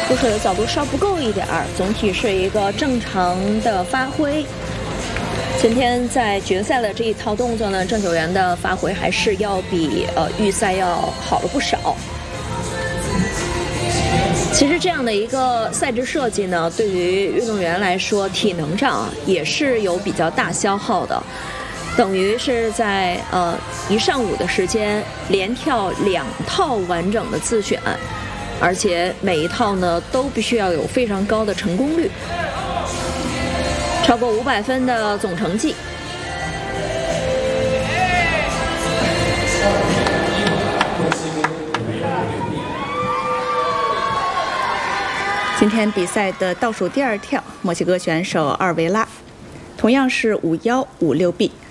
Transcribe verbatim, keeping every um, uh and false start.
入水的角度稍不够一点儿，总体是一个正常的发挥。今天在决赛的这一套动作呢，郑九元的发挥还是要比呃预赛要好了不少。其实这样的一个赛制设计呢，对于运动员来说，体能上啊也是有比较大消耗的，等于是在呃一上午的时间连跳两套完整的自选，而且每一套呢都必须要有非常高的成功率，超过五百分的总成绩。 今天比赛的倒数第二跳，墨西哥选手二维拉，同样是五幺五六 B。